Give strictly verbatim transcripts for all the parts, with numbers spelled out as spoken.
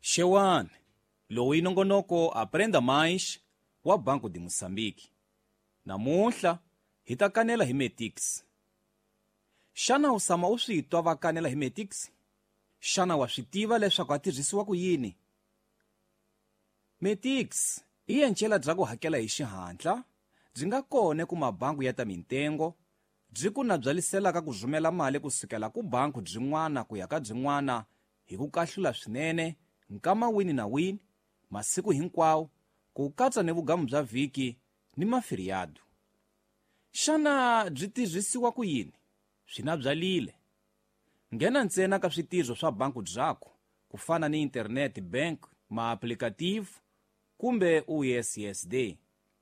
Xewani, loyi nongonoko Aprenda Mais wa Banco de Moçambique. Namuntlha hi ta kanela hi Metix. Xana u tshama u swi twa va kanela hi Metix? Xana wa swi tiva leswaku a tirhisiwa ku yini? Metix i encela bya ku hakela hi xihatla, byi nga kona ku mabangi ya ta mitengo, byi ku nabyaliselaka ku rhumela mali kusukela ku bangi byin'wana ku ya ka byin'wana hi ku kahlula swinene nkama wini na wini, masiku hinkwawo, ku katsa ni vugamu bya vhiki ni mafiriyado. Xana byi tirhisiwa ku yini? Swi nabyalile. Nghena ntsena ka switirho swa banki byako, ku fana ni internet bank, ma-applicative kumbe U S S D.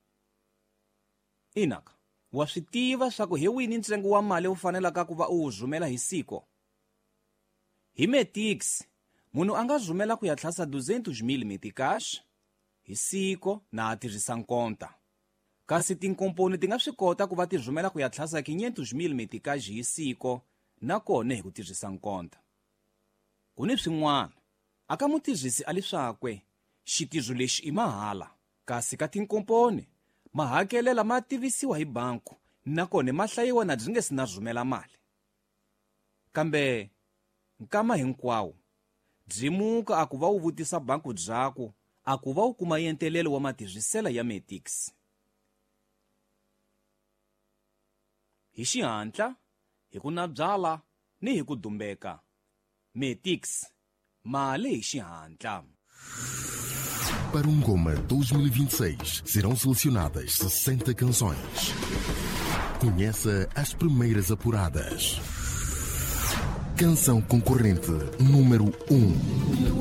Inaka, wa swi tiva swa ku hi wini ntsengo wa mali u fanelaka ku va u wu rhumela hi siku? Hi Metix, munhu a nga rhumela ku ya tlhasa duzentos mil meticais hi siku na a tirhisa nkonta. Kasi tinkomponi ti nga swi kota ku va ti rhumela ku ya tlhasa quinhentos mil meticais hi siku na kona hi ku tirhisa nkonta. Ku ni swin'wana, aka mutirhisi a leswakwe xitirho lexi i mahala, kasi ka tinkomponi mahakelela ma tivisiwa hi banku na kona ma hlayiwa na byi nge si na rhumela mali. Kambe nkama hinkwawo, byimuka a ku va u vutisa banku byako a ku va u kuma yentelelo wa matirhiselo ya Metix. Hi xihatla, hi ku nabyala ni hi ku dumbeka. Metix, mali hi xihatla. Para um Goma dois mil e vinte e seis, serão selecionadas sessenta canções. Conheça as primeiras apuradas. Canção concorrente número um.